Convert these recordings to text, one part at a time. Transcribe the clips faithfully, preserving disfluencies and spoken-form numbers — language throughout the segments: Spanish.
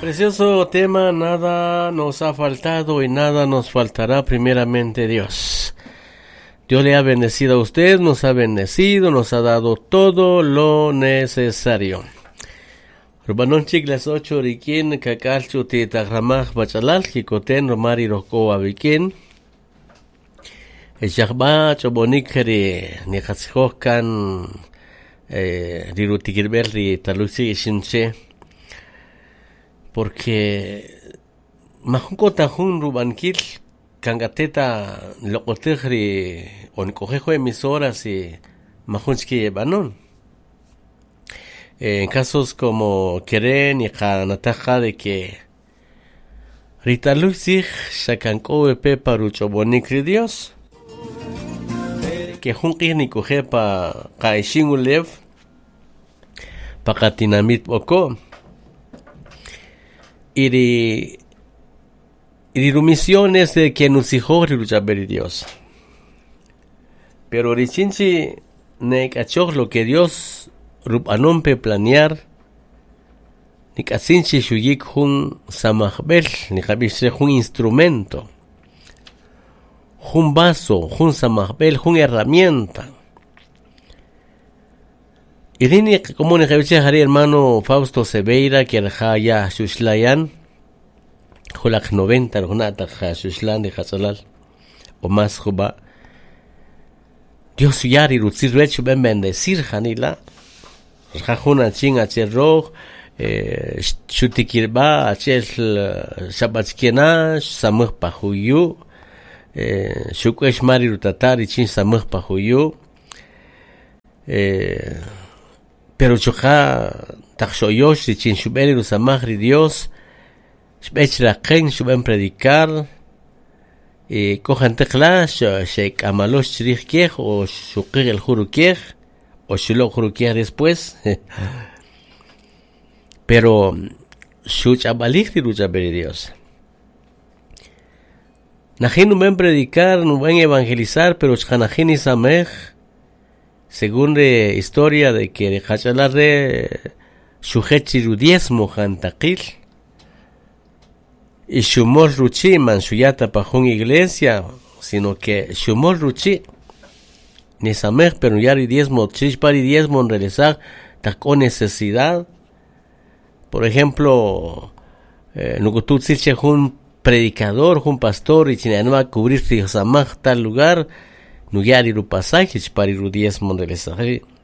Precioso tema, nada nos ha faltado y nada nos faltará, primeramente Dios. Dios le ha bendecido a usted, nos ha bendecido, nos ha dado todo lo necesario. Rubanon chiclas ocho riquín, cacalcho te tagramaj bachalal, jicoten romari roko abiquín. Echakba chobonikri, ni hatzjokan, rirutikirberri talusi ishinche. Porque majunko tajun rubankil kangateta locotegri oncojejo emisoras y majunski banon. En casos como Keren y Kanataja de que Rita Luxig shakanko epe parucho bonikri Dios que junki ni coge pa kaishingulev pa katinamit oko y y misiones de que nos hijo riruchaberi Dios. Pero richinchi ne cachor lo que Dios rupanompe planear ni casinchi shuyik hun samahbel ni kabishe hun instrumento hun vaso hun samahbel hun herramienta. Y dini como ne kabishe hari hermano Fausto Seveira que raya shushlayan Hulak noventa runata Shuslan de Hazalal o más juba Dios yari rutzir recho ben bendecir hanila Rajuna ching acherro shutikirba achel shabatskena samur pahuyu shukwesh mari rutatari chin samur pahuyu pero chuja takshoyosh chin shuberi rusamahri Dios Shbechraken shuben predicar y cojan teclas shek amalos chirikej o shukir el jurukej o shulok jurukej después pero shuch abalik diruchaberi Dios najin no ven predicar no ven evangelizar pero shkanajin isamej según la historia de que hachalar de shujechiru diezmo jantakil y shumol ruchi man shuyata pajun iglesia sino que shumol ruchi ni samej pero yari diezmo chish pari diezmo en realizar con necesidad. Por ejemplo eh, no tú dices un predicador un pastor y china no va a cubrir si samaj tal lugar no yari ru pasaje chish pari ru diezmo en realizar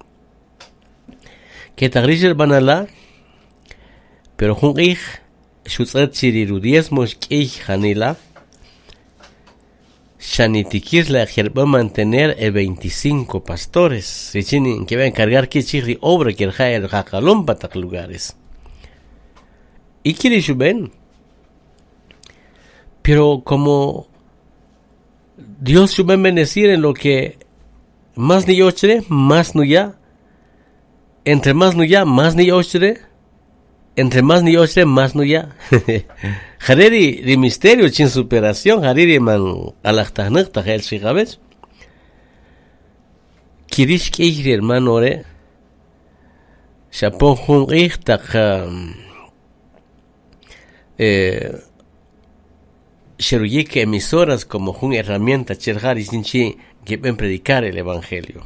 que tagrisher banala pero un ich Shutzat chiriru diezmos kich hanila Shanitikir la jerba mantener el veinticinco pastores si chinin que va a encargar que chiri obra que el jael jakalom patak lugares y quiere shuben pero como Dios shuben bendecir en lo que más ni ochre más no ya entre más no ya más ni ochre entre más ni ochre, más no ya. Hariri de misterio, sin superación, Hariri man alachtahnach, tajel shigabes. Kirish keigri hermano re. Shapon hun ich tak eh sheruyik emisoras como hun herramienta cherhari sinchi que ven predicar el evangelio.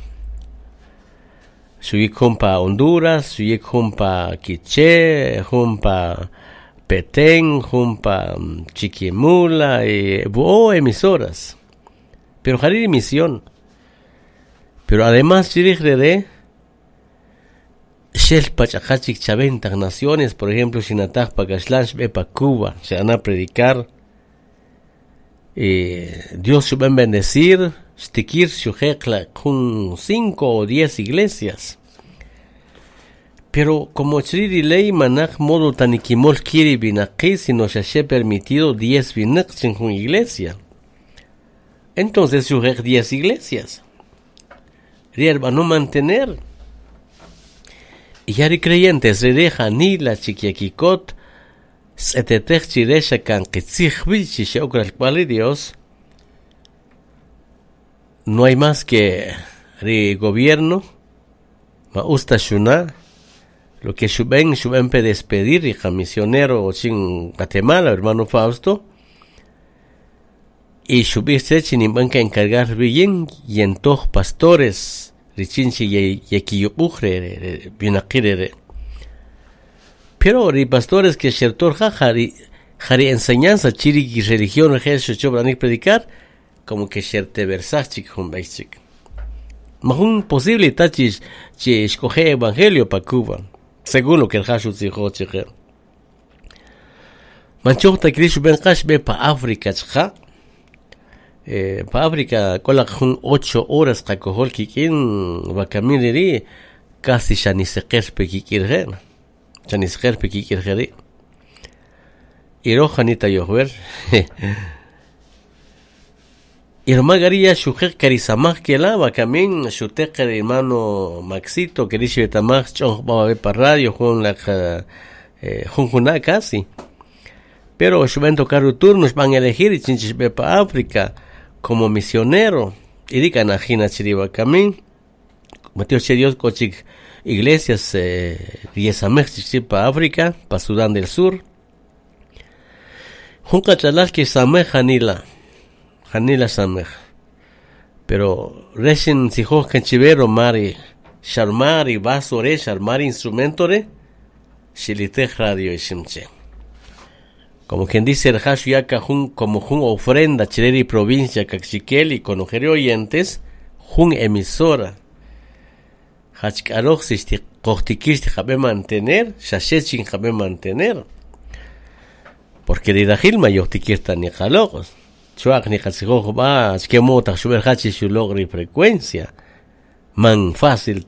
Suyik humpa Honduras, suyik humpa Quiché, humpa Petén, humpa Chiquimula y oh, emisoras. Pero Hariri misión. Pero además Chirigrede Shel Pachachachik Chaventag naciones, por ejemplo, Shinataj Pagashlansh Bepa Cuba, se van a predicar. Eh, Dios se va a bendecir. Stikir shujekla con cinco o diez iglesias. Pero como Chiri ley manaj modo tanikimol kiri binaki si nos haya permitido diez binaks en una iglesia. Entonces shujek diez iglesias. Rierba no mantener. Y yari creyentes se deja ni la chiquiakikot setetech chiresha kan kitzihbi chisheokra el cual Dios. No hay más que el gobierno, ma usta shuna, lo que suben, suben pe despedir, hija misionero o sin Guatemala, hermano Fausto, y subirse sin banca encargar bien, y en todos pastores, richinchi y yequiyopujre, binakire. Pero ri pastores que shertor jari, jari enseñanza, chiri y religión, jesús, chobranik predicar, como que sherte versachik, humbaichik. Mahun posible tachis, che escoge evangelio pa Cuba. Según lo que el Jesús dijo, chique. Manchota Cristo ben Kashbe pa África, chica. Eh, pa África, con la ocho horas que cojo kikin, va caminar casi ya ni se kerpe kikirgen. Ya ni se kerpe kikirgeri. Y roja ni ta yover. Y Magaría Shujer Carisamach que la va camin, Shutek hermano Maxito, que dice Tamach, Chong va a para radio, con la Junjuna casi. Pero se van a tocar turnos, van a elegir y chinchis ve para África como misionero. Y digan a Gina Chiriba Camin, Mateo Chedios Cochic, iglesias, Riesamech para África, para Sudán del Sur. Junca Chalal que Samech Anila. Hanila Samech. Pero recién si jo canchivero mari charmari vasore charmari instrumentore shilite radio ishimche. Como quien dice el hashu ya jun como jun ofrenda chireri provincia cachiqueli con ojere oyentes jun emisora. Hachkaroch sisti kohtikisti jabe mantener shashechin jabe mantener. Porque de dahilma yohtikirta ni jalogos. Chuak ni katsigo ba, es que mota, shuber hachi shulogri frecuencia. Man fácil